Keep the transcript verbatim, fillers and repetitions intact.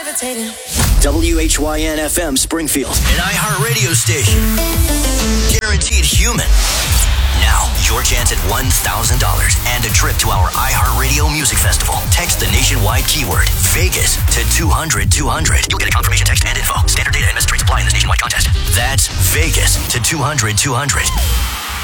levitating. W H Y N F M Springfield, an iHeart radio station. Guaranteed human. Now, your chance at one thousand dollars and a trip to our iHeartRadio Music Festival. Text the nationwide keyword Vegas to two hundred two hundred. You'll get a confirmation text and info. Standard data and message rates apply in this nationwide contest. That's Vegas to two hundred two hundred.